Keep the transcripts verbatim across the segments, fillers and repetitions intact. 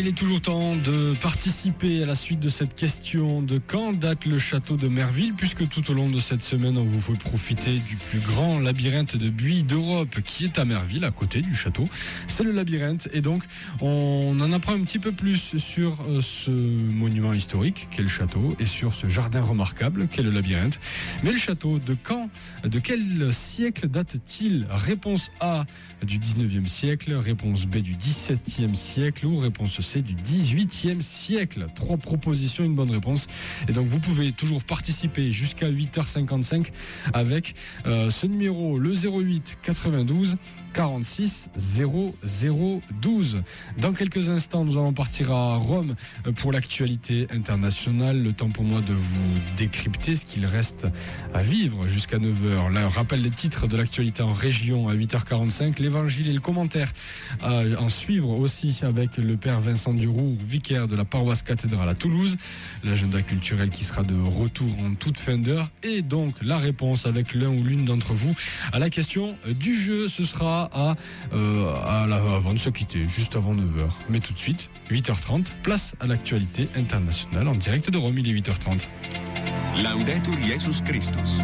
il est toujours temps de participer à la suite de cette question de quand date le château de Merville, puisque tout au long de cette semaine, on vous fait profiter du plus grand labyrinthe de buis d'Europe qui est à Merville, à côté du château. C'est le labyrinthe et donc on en apprend un petit peu plus sur ce monument historique qu'est le château et sur ce jardin remarquable qu'est le labyrinthe. Mais le château, de quand, de quel siècle date-t-il? Réponse A du dix-neuvième siècle, réponse B du dix-septième siècle ou réponse C du dix-huitième siècle. Trois propositions, une bonne réponse. Et donc vous pouvez toujours participer jusqu'à huit heures cinquante-cinq avec euh, ce numéro, le zéro huit quatre-vingt-douze quarante-six zéro zéro douze. Dans quelques instants, nous allons partir à Rome pour l'actualité internationale. Le temps pour moi de vous décrypter ce qu'il reste à vivre jusqu'à neuf heures. Là, rappel des titres de l'actualité en région à huit heures quarante-cinq. L'évangile et le commentaire à en suivre aussi avec le père Vincent Duroux, vicaire de la paroisse cathédrale à Toulouse. L'agenda culturel qui sera de retour en toute fin d'heure. Et donc la réponse avec l'un ou l'une d'entre vous à la question du jeu. Ce sera à, euh, à la, avant de se quitter, juste avant neuf heures. Mais tout de suite, huit heures trente, place à l'actualité internationale en direct de Rome, il est huit heures trente. Laudetur Jesus Christus.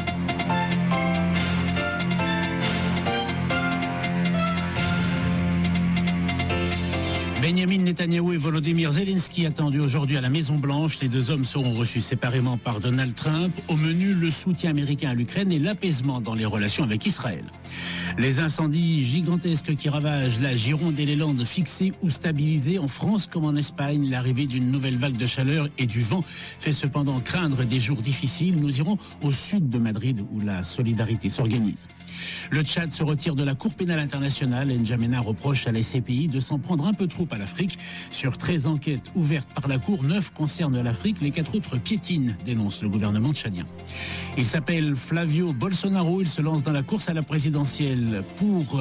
Benjamin Netanyahou et Volodymyr Zelensky attendus aujourd'hui à la Maison-Blanche. Les deux hommes seront reçus séparément par Donald Trump. Au menu, le soutien américain à l'Ukraine et l'apaisement dans les relations avec Israël. Les incendies gigantesques qui ravagent la Gironde et les Landes fixés ou stabilisés en France comme en Espagne. L'arrivée d'une nouvelle vague de chaleur et du vent fait cependant craindre des jours difficiles. Nous irons au sud de Madrid où la solidarité s'organise. Le Tchad se retire de la Cour pénale internationale. N'Djamena reproche à la C P I de s'en prendre un peu trop à l'Afrique. Sur treize enquêtes ouvertes par la Cour, neuf concernent l'Afrique. Les quatre autres piétinent, dénonce le gouvernement tchadien. Il s'appelle Flavio Bolsonaro. Il se lance dans la course à la présidentielle pour